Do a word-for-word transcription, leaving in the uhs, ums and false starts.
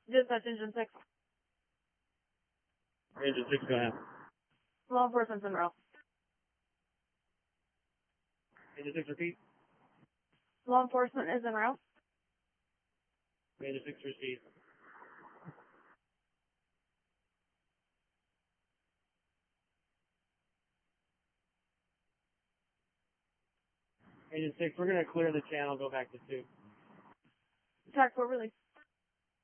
Dispatch engine six. Engine six, go ahead. Law enforcement's en route. Engine six, repeat. Law enforcement is en route. Engine six, receive. Engine six, we're going to clear the channel, go back to two. Tac four release.